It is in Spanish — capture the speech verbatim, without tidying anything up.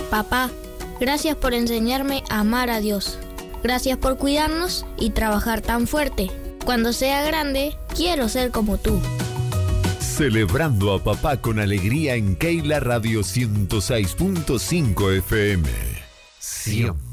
Papá, gracias por enseñarme a amar a Dios. Gracias por cuidarnos y trabajar tan fuerte. Cuando sea grande, quiero ser como tú. Celebrando a papá con alegría en Keila Radio ciento seis punto cinco F M. Siempre.